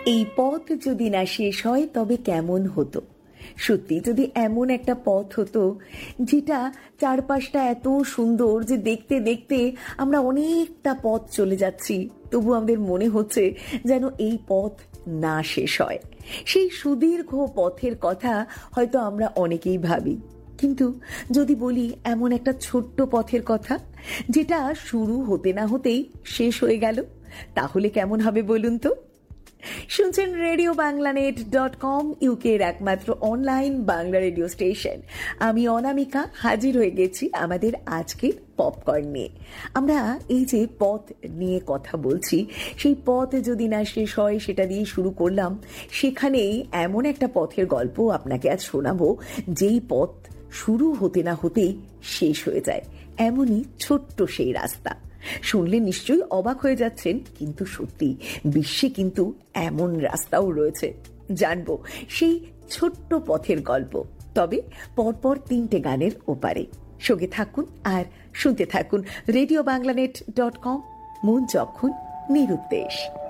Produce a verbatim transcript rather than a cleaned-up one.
এই পথ যদি না শেষ হয় তবে কেমন হতো। সত্যি যদি এমন একটা পথ হতো যেটা চারপাশটা এত সুন্দর যে দেখতে দেখতে আমরা অনেকটা পথ চলে যাচ্ছি, তবু আমাদের মনে হচ্ছে যেন এই পথ না শেষ হয়। সেই সুদীর্ঘ পথের কথা হয়তো আমরা অনেকেই ভাবি, কিন্তু যদি বলি এমন একটা ছোট্ট পথের কথা যেটা শুরু হতে না হতেই শেষ হয়ে গেল, তাহলে কেমন হবে বলুন তো? শুনছেন radio Bangla net dot com, ইউকের একমাত্র অনলাইন বাংলা রেডিও স্টেশন। আমি অনামিকা হাজির হয়ে গেছি আমাদের আজকের পপকর্ন নিয়ে। আমরা এই যে পথ নিয়ে কথা বলছি, সেই পথ যদি না শেষ হয় সেটা দিয়ে শুরু করলাম। সেখানেই এমন একটা পথের গল্প আপনাকে আজ শোনাবো, যেই পথ শুরু হতে না হতেই শেষ হয়ে যায়। এমনই ছোট্ট সেই রাস্তা। শুনলে নিশ্চয়ই অবাক হয়ে যাচ্ছেন, কিন্তু সত্যি বিশ্বে কিন্তু এমন রাস্তাও রয়েছে। জানবো সেই ছোট্ট পথের গল্প, তবে পরপর তিনটে গানের ওপারে। সঙ্গে থাকুন আর শুনতে থাকুন radio Bangla net dot com, মন যখন নিরুদ্দেশ।